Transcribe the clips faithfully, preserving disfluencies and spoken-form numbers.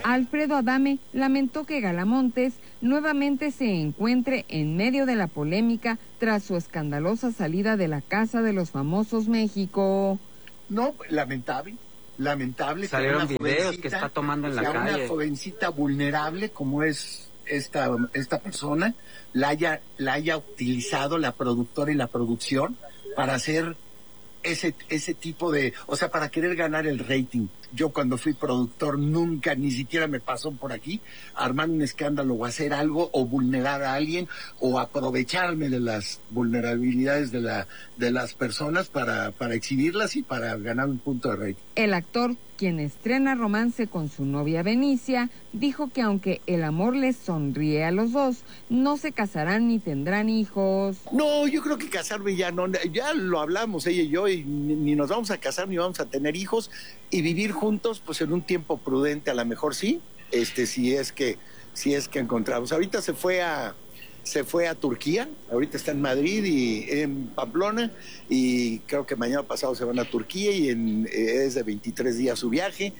Alfredo Adame lamentó que Galamontes nuevamente se encuentre en medio de la polémica tras su escandalosa salida de la Casa de los Famosos México. No, lamentable, lamentable. Salieron que videos que está tomando en la calle. Una jovencita vulnerable como es esta, esta persona, la haya, la haya utilizado la productora y la producción para hacer ese, ese tipo de, o sea, para querer ganar el rating. Yo cuando fui productor nunca, ni siquiera me pasó por aquí, armar un escándalo o hacer algo, o vulnerar a alguien, o aprovecharme de las vulnerabilidades de la de las personas para, para exhibirlas y para ganar un punto de rating. El actor, quien estrena romance con su novia Benicia, dijo que aunque el amor les sonríe a los dos, no se casarán ni tendrán hijos. No, yo creo que casarme ya no, ya lo hablamos ella y yo, y ni, ni nos vamos a casar ni vamos a tener hijos, y vivir juntos, pues en un tiempo prudente, a lo mejor sí, este, si es que, si es que encontramos. Ahorita se fue a, se fue a Turquía, ahorita está en Madrid y en Pamplona, y creo que mañana pasado se van a Turquía, y en, es de veintitrés días su viaje.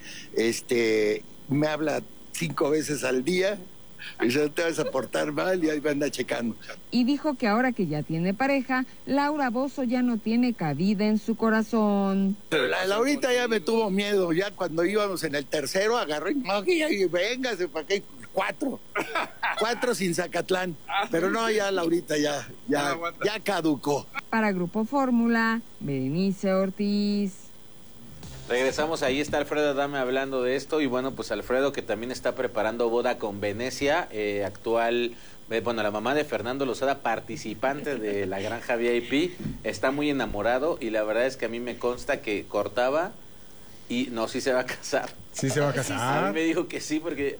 Este, me habla cinco veces al día, y ya te vas a portar mal, y ahí me anda checando. Y dijo que ahora que ya tiene pareja, Laura Bozzo ya no tiene cabida en su corazón. La Laurita ya me tuvo miedo, ya cuando íbamos en el tercero, agarró y no, y véngase para acá, cuatro, cuatro sin Zacatlán, pero no, ya Laurita ya, ya, ya caducó. Para Grupo Fórmula, Berenice Ortiz. Regresamos, ahí está Alfredo Adame hablando de esto, y bueno, pues Alfredo, que también está preparando boda con Venecia, eh, actual, eh, bueno, la mamá de Fernando Lozada, participante de la Granja V I P, está muy enamorado, y la verdad es que a mí me consta que cortaba, y no, sí se va a casar. ¿Sí se va a casar? A mí me dijo que sí, porque...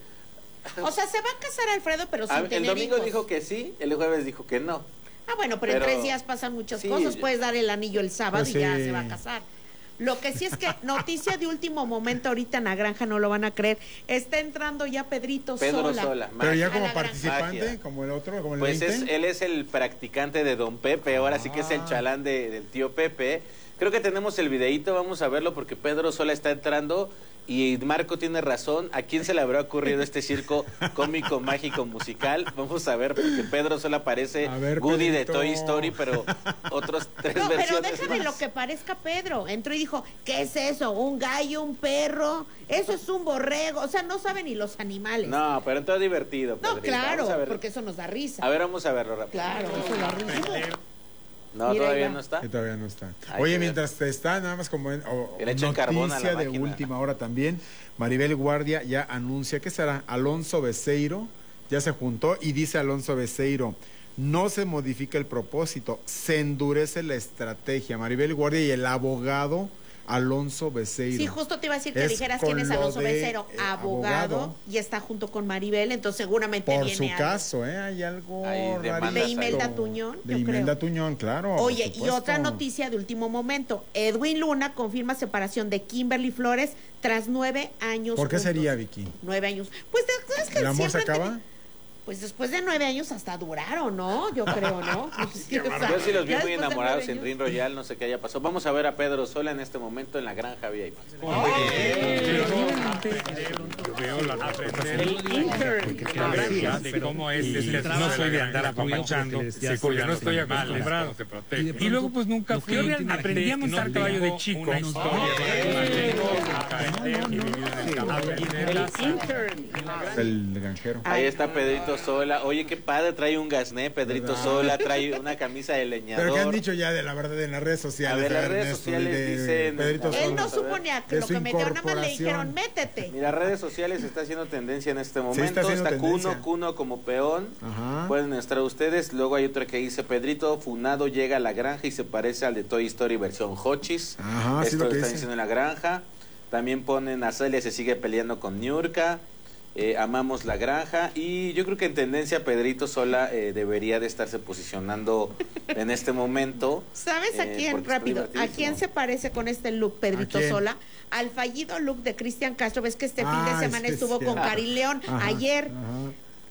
O sea, se va a casar Alfredo, pero sin a, tener el domingo hijos. Dijo que sí, el jueves dijo que no. Ah, bueno, pero, pero en tres días pasan muchas sí, cosas, puedes dar el anillo el sábado pues y sí. Ya se va a casar. Lo que sí es que, noticia de último momento, ahorita en la granja no lo van a creer, está entrando ya Pedrito Pedro Sola. Sola. Pero ya como participante, magia. Como el otro, como el Pues veinte. Es, él es el practicante de Don Pepe, ahora ah. sí que es el chalán de, del tío Pepe. Creo que tenemos el videíto, vamos a verlo porque Pedro Sola está entrando y Marco tiene razón. ¿A quién se le habrá ocurrido este circo cómico, mágico, musical? Vamos a ver, porque Pedro Sola parece ver, Woody Pedrito. De Toy Story, pero otros tres no, versiones. No, pero déjame más. Lo que parezca Pedro. Entró y dijo, ¿qué es eso? ¿Un gallo, un perro? Eso es un borrego. O sea, no saben ni los animales. No, pero entonces divertido. No, Pedrito. Claro, porque eso nos da risa. A ver, vamos a verlo rápido. Claro, eso da risa. No, Mira, todavía no está. Que todavía no está. Hay Oye, mientras te está, nada más como en, o, noticia de última hora también, Maribel Guardia ya anuncia, ¿qué será? Alonso Beceiro ya se juntó y dice Alonso Beceiro, no se modifica el propósito, se endurece la estrategia. Maribel Guardia y el abogado Alonso Beceiro. Sí, justo te iba a decir que es dijeras quién es Alonso de, Beceiro, eh, abogado, abogado, y está junto con Maribel, entonces seguramente por viene su algo. caso, ¿eh? Hay algo Hay de Imelda Tuñón, de Imelda Tuñón, claro. Oye, y otra noticia de último momento, Edwin Luna confirma separación de Kimberly Flores tras nueve años. ¿Por qué juntos. Sería, Vicky? Nueve años. Pues es que ¿El amor se acaba? Ten... Pues después de nueve años hasta duraron, ¿no? Yo creo, ¿no? Pues, sí, o sea, yo sí los vi muy enamorados en Ring Royal, no sé qué haya pasado. Vamos a ver a Pedro Sola en este momento en la Granja V I P. Oh, yo veo la granja de cómo es. No soy de andar apapachando, porque no estoy acostumbrado. Y luego pues nunca fui, aprendí a montar caballo de chico. El granjero. Ahí está Pedrito Sola. Oye, qué padre, trae un gasné, Pedrito ¿verdad? Sola, trae una camisa de leñador. Pero que han dicho ya de la verdad en las redes sociales. A ver, las redes sociales dicen... Pedrito Él Sola, no suponía que lo que metió, nada más le dijeron, métete. Mira, redes sociales está haciendo tendencia en este momento. Sí, está está Cuno, Cuno como peón. Ajá. Pueden estar ustedes. Luego hay otra que dice, Pedrito Funado llega a la granja y se parece al de Toy Story versión Hochis. Ajá, Esto sí lo, lo están diciendo en la granja. También ponen a Celia se sigue peleando con Niurka. Eh, amamos la granja y yo creo que en tendencia Pedrito Sola eh, debería de estarse posicionando en este momento. ¿Sabes a quién, eh, rápido, a quién se parece con este look Pedrito Sola? Al fallido look de Cristian Castro. Ves que este ah, fin de semana estuvo con Cari León. Ajá, ayer. Ajá.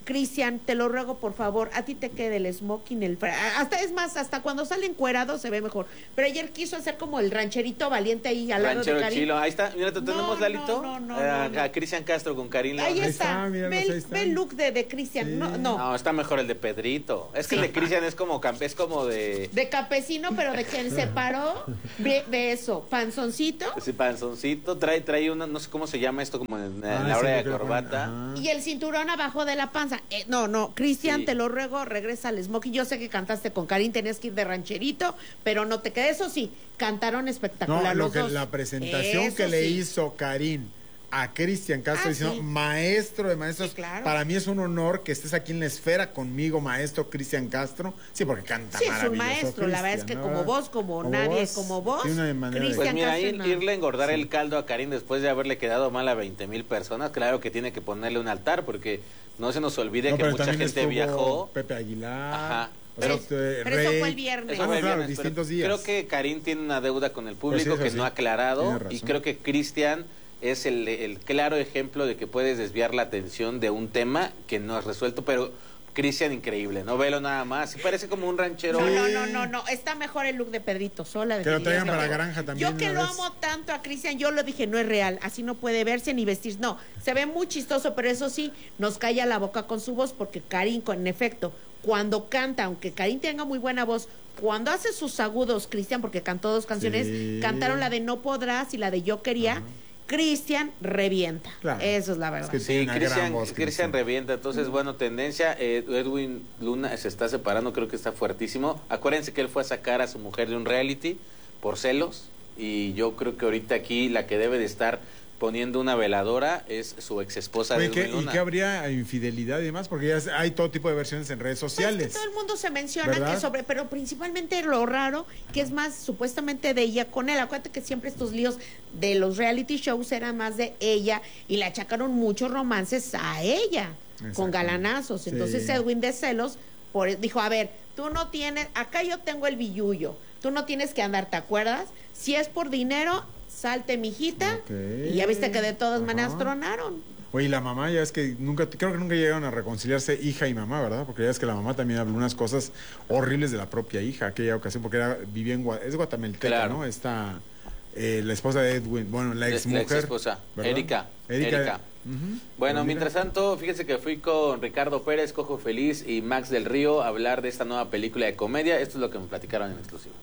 Cristian, te lo ruego por favor, a ti te quede el smoking, el hasta es más, hasta cuando sale encuerado se ve mejor. Pero ayer quiso hacer como el rancherito valiente ahí al lado Ranchero de Karin. Chilo, ahí está, mira, te No, tenemos, Lalito, no, no, no, a, no, no. a Cristian Castro con Karin. Ahí Ahí está, está, míralos, ve, ahí el- está. ve el look de, de Cristian. Sí. No, no, No, está mejor el de Pedrito. Es que Sí. el de Cristian es como camp- es como de de campesino, pero de quien se paró, ve, ve eso, panzoncito. ese panzoncito, trae trae una, no sé cómo se llama esto, como en, en Ah, la sí, hora de lo que le ponen, corbata. ajá. Y el cinturón abajo de la panza. Eh, no, no, Cristian, Sí. te lo ruego, regresa al smoking. Yo sé que cantaste con Karin, tenías que ir de rancherito, pero no te quedes. Eso sí, cantaron espectacular No, lo los que, dos. la presentación Eso que le sí. hizo Karin a Cristian Castro Ah, diciendo sí. maestro de maestros, Sí, claro. para mí es un honor que estés aquí en la esfera conmigo, maestro Cristian Castro. Sí, porque canta Sí, es un maravilloso, maestro, la verdad es que Cristian, como ¿no? vos, como nadie, como vos, tiene una manera de- Cristian Pues mira, Castro, ir- no. irle a engordar el caldo a Karin después de haberle quedado mal a veinte mil personas, claro que tiene que ponerle un altar, porque no se nos olvide No, que pero mucha también gente estuvo viajó. Pepe Aguilar. Ajá. o sea, Pero- este, pero eso Rey. fue el viernes. Eso Ah, fue no, claro, viernes, pero distintos días. Creo que Karin tiene una deuda con el público Pues sí, que eso no sí. ha aclarado, Tiene y razón. creo que Cristian es el, el claro ejemplo de que puedes desviar la atención de un tema que no has resuelto, pero Cristian increíble, no velo nada más, sí parece como un ranchero. No, no, no, no, no, está mejor el look de Pedrito Sola. Que lo traigan para la definitivamente. granja también. Yo que una lo vez. amo tanto a Cristian, yo lo dije, no es real, así no puede verse ni vestir. No, se ve muy chistoso, pero eso sí, nos calla la boca con su voz, porque Karin, con en efecto, cuando canta, aunque Karin tenga muy buena voz, cuando hace sus agudos, Cristian, porque cantó dos canciones, Sí. cantaron la de No Podrás y la de Yo Quería, Cristian revienta. Claro. Eso es la verdad. que Sí, tiene una gran Cristian voz, Cristian Cristian. revienta, entonces bueno, tendencia, eh, Edwin Luna se está separando, creo que está fuertísimo. Acuérdense que él fue a sacar a su mujer de un reality por celos, y yo creo que ahorita aquí la que debe de estar poniendo una veladora es su ex esposa de Oye, ¿qué- Edwin ¿y Luna. qué habría infidelidad y demás? Porque ya hay todo tipo de versiones en redes Pues sociales. que todo el mundo se menciona ¿Verdad? que sobre, pero principalmente lo raro, que es más supuestamente de ella con él. Acuérdate que siempre estos líos de los reality shows eran más de ella y le achacaron muchos romances a ella, con Exacto. galanazos. Entonces Sí. Edwin de celos por, dijo, a ver, tú no tienes, acá yo tengo el billullo, tú no tienes que andar, ¿te acuerdas? Si es por dinero, salte mijita, Ok. y ya viste que de todas Ajá. maneras tronaron. Oye, y la mamá ya es que nunca, creo que nunca llegaron a reconciliarse hija y mamá, ¿verdad? Porque ya es que la mamá también habló unas cosas horribles de la propia hija, aquella ocasión, porque era, vivía en Gua- es guatemalteca, Claro. ¿no? Esta, eh, la esposa de Edwin, bueno, la ex La mujer. ex esposa, Erika. Erika. Erika. Ujú. Bueno, Pues mira. mientras tanto, fíjense que fui con Ricardo Pérez, Cojo Feliz y Max del Río a hablar de esta nueva película de comedia. Esto es lo que me platicaron en exclusiva.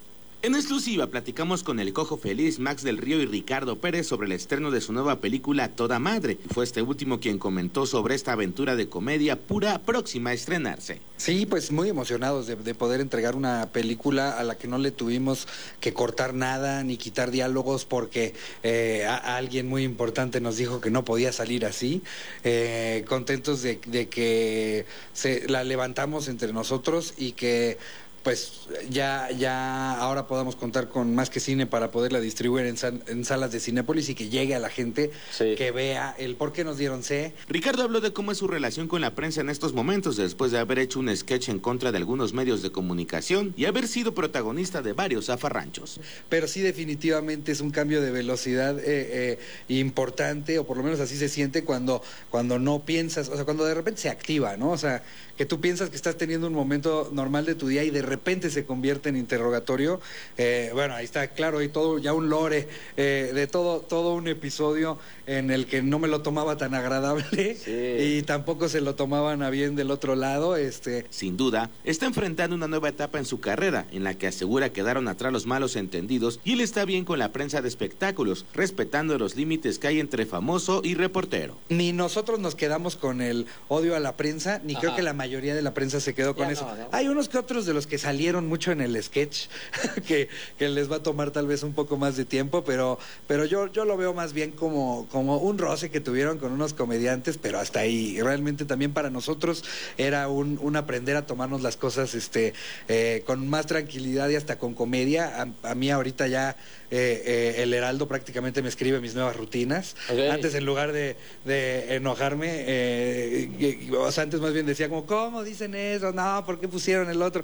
En exclusiva platicamos con el Cojo Feliz, Max del Río y Ricardo Pérez sobre el estreno de su nueva película Toda Madre. Fue este último quien comentó sobre esta aventura de comedia pura próxima a estrenarse. Sí, pues muy emocionados de, de poder entregar una película a la que no le tuvimos que cortar nada ni quitar diálogos porque eh, a, a alguien muy importante nos dijo que no podía salir así. Eh, contentos de, de que se la levantamos entre nosotros y que pues ya, ya ahora podamos contar con Más que Cine para poderla distribuir en, sal- en salas de Cinépolis y que llegue a la gente, Sí. que vea el por qué nos dieron C. Ricardo habló de cómo es su relación con la prensa en estos momentos después de haber hecho un sketch en contra de algunos medios de comunicación y haber sido protagonista de varios zafarranchos. Pero sí definitivamente es un cambio de velocidad eh, eh, importante, o por lo menos así se siente cuando, cuando no piensas, o sea, cuando de repente se activa, ¿no? O sea, que tú piensas que estás teniendo un momento normal de tu día y de repente se convierte en interrogatorio. Eh, bueno, ahí está claro, y todo, ya un lore eh, de todo, todo un episodio en el que no me lo tomaba tan agradable Sí. y tampoco se lo tomaban a bien del otro lado, este... Sin duda, está enfrentando una nueva etapa en su carrera, en la que asegura quedaron atrás los malos entendidos y él está bien con la prensa de espectáculos, respetando los límites que hay entre famoso y reportero. Ni nosotros nos quedamos con el odio a la prensa, ni Ajá. creo que la mayoría de la prensa se quedó con Ya eso. no, ¿no? Hay unos que otros de los que salieron mucho en el sketch, que, que les va a tomar tal vez un poco más de tiempo, pero, pero yo, yo lo veo más bien como, como un roce que tuvieron con unos comediantes, pero hasta ahí. Realmente también para nosotros era un, un aprender a tomarnos las cosas este, eh, con más tranquilidad y hasta con comedia. A, a mí ahorita ya eh, eh, el Heraldo prácticamente me escribe mis nuevas rutinas. Ok. Antes en lugar de, de enojarme, eh, y- y- o sea, antes más bien decía como, ¿cómo dicen eso? No, ¿por qué pusieron el otro? Ahorita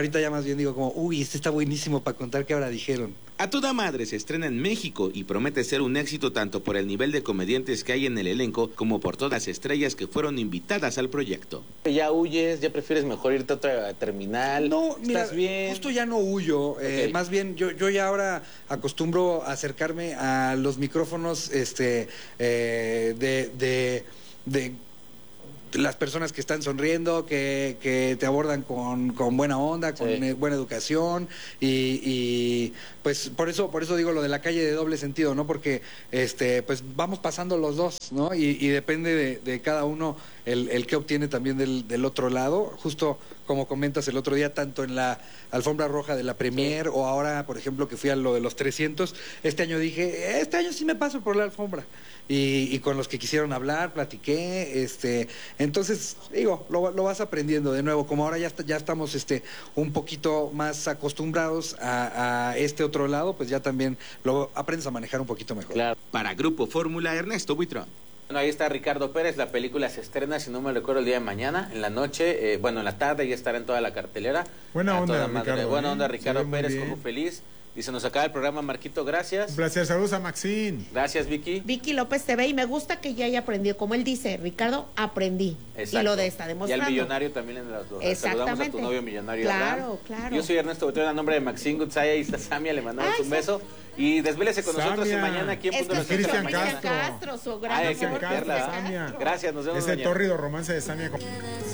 ahorita ya más bien digo como, uy, este está buenísimo para contar qué ahora dijeron. A toda madre se estrena en México y promete ser un éxito tanto por el nivel de comediantes que hay en el elenco como por todas las estrellas que fueron invitadas al proyecto. ¿Ya huyes? ¿Ya prefieres mejor irte a otra terminal? No, mira, ¿estás bien? Justo ya no huyo. Okay. Eh, más bien, yo, yo ya ahora acostumbro a acercarme a los micrófonos este, eh, de... de, de las personas que están sonriendo, que, que te abordan con, con buena onda, con sí. buena educación y, y pues por eso por eso digo lo de la calle de doble sentido, ¿no? Porque este pues vamos pasando los dos, ¿no? Y, y depende de, de cada uno el, el que obtiene también del, del otro lado, justo como comentas el otro día, tanto en la alfombra roja de la premier sí. o ahora, por ejemplo, que fui a lo de los trescientos, este año dije, este año sí me paso por la alfombra. Y, y con los que quisieron hablar, platiqué, este, entonces, digo, lo, lo vas aprendiendo de nuevo, como ahora ya, está, ya estamos este, un poquito más acostumbrados a, a este otro lado, pues ya también lo aprendes a manejar un poquito mejor. Claro. Para Grupo Fórmula, Ernesto Buitrón. Bueno, ahí está Ricardo Pérez, la película se estrena, si no me recuerdo, el día de mañana, en la noche, eh, bueno, en la tarde ya estará en toda la cartelera. Buena onda, Ricardo. Buena onda, Ricardo Pérez, como feliz. Y se nos acaba el programa, Marquito, gracias. Un placer, saludos a Maxine. Gracias, Vicky. Vicky López T V, y me gusta que ya haya aprendido, como él dice, Ricardo, aprendí. Exacto. Y lo de está demostrando. Y al millonario también en las dos. Exactamente. Saludamos a tu novio millonario. Claro, Abraham. claro. Yo soy Ernesto Buitrón, a nombre de Maxine Gutzaya y está Samia, le mandamos Ay, un beso. Y desvélese con Samia. nosotros y mañana aquí en es Punto que de Cristian Castro. Castro. Castro, su gran Ay, hay que amor, meterla. Samia. Gracias, nos vemos Es el mañana. tórrido romance de Samia.